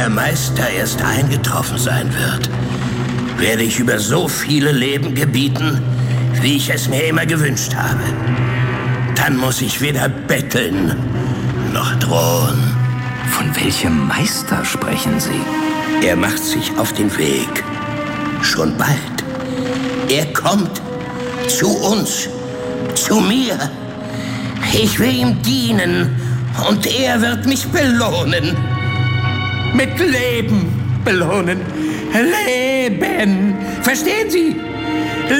der Meister erst eingetroffen sein wird, werde ich über so viele Leben gebieten, wie ich es mir immer gewünscht habe. Dann muss ich weder betteln noch drohen. Von welchem Meister sprechen Sie? Er macht sich auf den Weg. Schon bald. Er kommt zu uns, zu mir. Ich will ihm dienen und er wird mich belohnen. Mit Leben belohnen. Leben. Verstehen Sie?